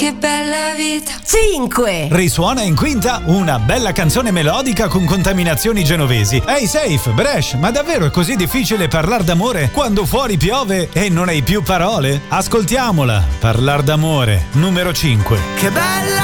che bella vita. 5. Risuona in quinta una bella canzone melodica con contaminazioni genovesi. Ehi Safe, Brescia, ma davvero è così difficile parlar d'amore quando fuori piove e non hai più parole? Ascoltiamola, Parlar d'amore, numero 5. Che bella